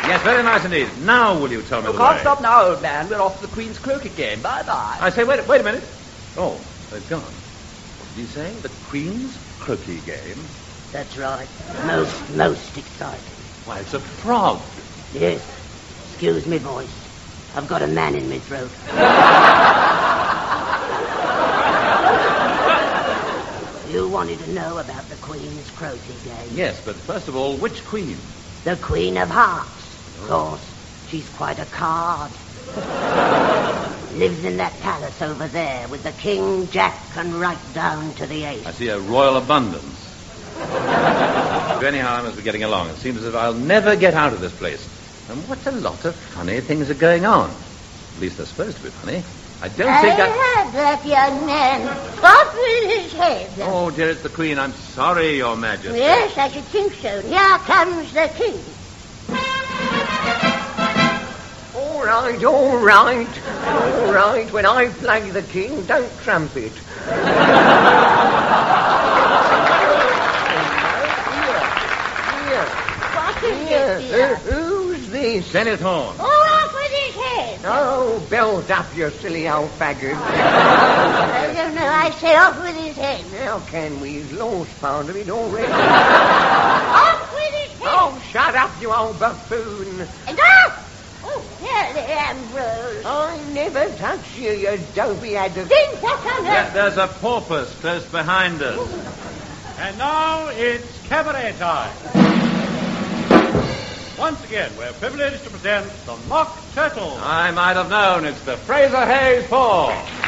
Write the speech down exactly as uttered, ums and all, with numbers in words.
Yes, very nice indeed. Now will you tell me You the can't way? stop now, old man. We're off to the Queen's Croquet game. Bye-bye. I say, wait, wait a minute. Oh, they've gone. What did you say? The Queen's Croquet game? That's right. Most, most exciting. Why, it's a frog. Yes. Excuse me voice. I've got a man in my throat. You wanted to know about the Queen's Croquet game? Yes, but first of all, which Queen? The Queen of Hearts. Of course, she's quite a card. Lives in that palace over there with the King, Jack, and right down to the ace. I see a royal abundance. Anyhow, I must be getting along. It seems as if I'll never get out of this place. And what a lot of funny things are going on. At least they're supposed to be funny. I don't I think I... heard that young man. What with his head? Oh, dear, it's the Queen. I'm sorry, Your Majesty. Yes, I should think so. Here comes the king. All right, all right. All right, when I play the king, don't trumpet. What is Here, it, dear? who- who's this? Senator. Oh, off with his head. Oh, belt up, you silly old faggot. I don't know. I say off with his head. How can we? He's lost part of it already. Off with his head. Oh, shut up, you old buffoon. And off. Oh, there the Ambrose. I never touch you, you dopey adder. Think that's on her. Yeah, there's a porpoise close behind us. And now it's cabaret time. Once again, we're privileged to present the Mock Turtle. I might have known. It's the Fraser Hayes Four.